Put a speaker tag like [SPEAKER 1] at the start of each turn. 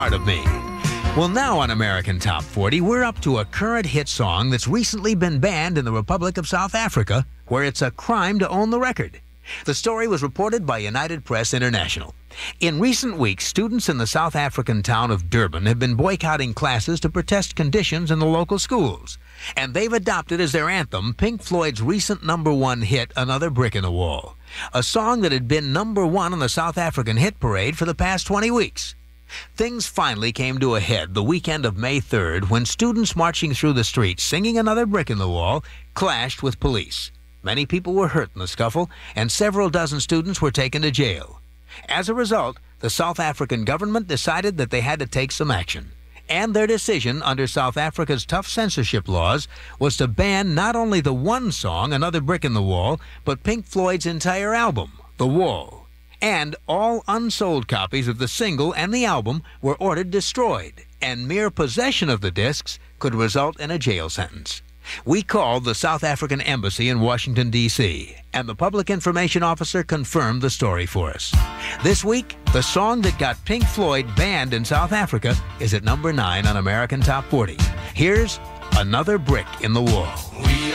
[SPEAKER 1] Part of me. Well, now on American Top 40, we're up to a current hit song that's recently been banned in the Republic of South Africa, where it's a crime to own the record. The story was reported by United Press International. In recent weeks, students in the South African town of Durban have been boycotting classes to protest conditions in the local schools. And they've adopted as their anthem Pink Floyd's recent #1 hit, Another Brick in the Wall, a song that had been #1 on the South African hit parade for the past 20 weeks. Things finally came to a head the weekend of May 3rd when students marching through the streets singing Another Brick in the Wall clashed with police. Many people were hurt in the scuffle, and several dozen students were taken to jail. As a result, the South African government decided that they had to take some action. And their decision, under South Africa's tough censorship laws, was to ban not only the one song, Another Brick in the Wall, but Pink Floyd's entire album, The Wall. And all unsold copies of the single and the album were ordered destroyed, and mere possession of the discs could result in a jail sentence. We called the South African Embassy in Washington, D.C., and the public information officer confirmed the story for us. This week, the song that got Pink Floyd banned in South Africa is at #9 on American Top 40. Here's Another Brick in the Wall.